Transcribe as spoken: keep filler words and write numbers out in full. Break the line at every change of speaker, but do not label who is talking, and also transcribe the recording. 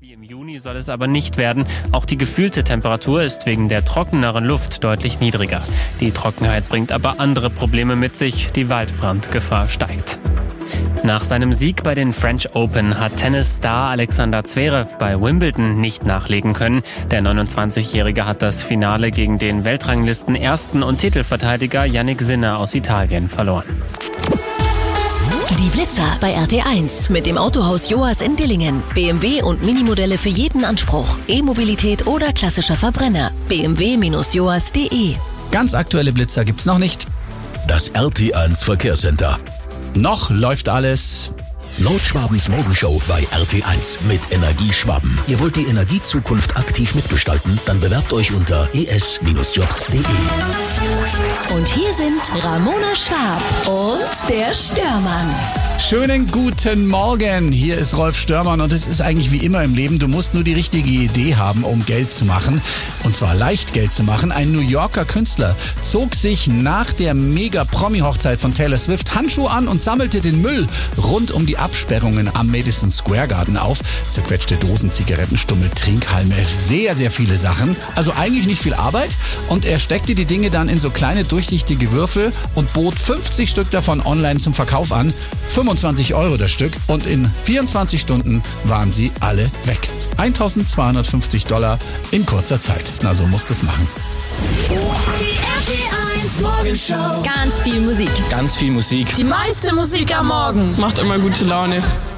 Wie im Juni soll es aber nicht werden. Auch die gefühlte Temperatur ist wegen der trockeneren Luft deutlich niedriger. Die Trockenheit bringt aber andere Probleme mit sich. Die Waldbrandgefahr steigt. Nach seinem Sieg bei den French Open hat Tennisstar Alexander Zverev bei Wimbledon nicht nachlegen können. Der neunundzwanzigjährige hat das Finale gegen den Weltranglisten-Ersten und Titelverteidiger Jannik Sinner aus Italien verloren.
Die Blitzer bei R T eins mit dem Autohaus Joas in Dillingen. B M W und Minimodelle für jeden Anspruch. E-Mobilität oder klassischer Verbrenner. b m w Bindestrich joas Punkt de.
Ganz aktuelle Blitzer gibt's noch nicht.
Das R T eins Verkehrscenter.
Noch läuft alles.
Nordschwabens Morgenshow bei R T eins mit Energie Schwaben. Ihr wollt die Energiezukunft aktiv mitgestalten? Dann bewerbt euch unter e s Bindestrich jobs Punkt de.
Und hier sind Ramona Schwab und der Störmann.
Schönen guten Morgen, hier ist Rolf Störmann und es ist eigentlich wie immer im Leben, du musst nur die richtige Idee haben, um Geld zu machen. Und zwar leicht Geld zu machen. Ein New Yorker Künstler zog sich nach der Mega-Promi-Hochzeit von Taylor Swift Handschuhe an und sammelte den Müll rund um die Absperrungen am Madison Square Garden auf. Zerquetschte Dosen, Zigarettenstummel, Trinkhalme, sehr, sehr viele Sachen. Also eigentlich nicht viel Arbeit. Und er steckte die Dinge dann in so kleine durchsichtige Würfel und bot fünfzig Stück davon online zum Verkauf an. fünfundzwanzig Euro das Stück und in vierundzwanzig Stunden waren sie alle weg. eintausendzweihundertfünfzig Dollar in kurzer Zeit. Na, so musst du es machen.
Die R T eins Morgenshow. Ganz viel Musik.
Ganz viel Musik.
Die meiste Musik am Morgen.
Macht immer gute Laune.